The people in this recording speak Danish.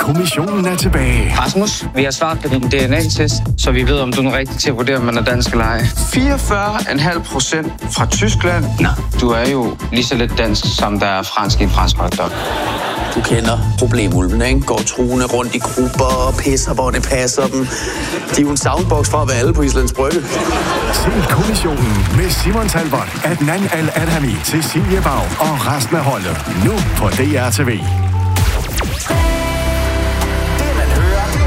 kommissionen er tilbage. Rasmus, vi har svaret på din DNA-test, så vi ved, om du er rigtig til at vurdere, om man er dansk eller ej. 44,5% fra Tyskland. Nå, du er jo lige så lidt dansk, som der er fransk i en fransk hotdog. Du kender problemulven, ikke? Går truende rundt i grupper og pisser, hvor det passer dem. De er jo en soundbox for at være alle på Islands Brygge. Se kommissionen med Simon Talbot, Adnan Al-Adhami, Cecilie Bag og resten af holdet. Nu på DR TV.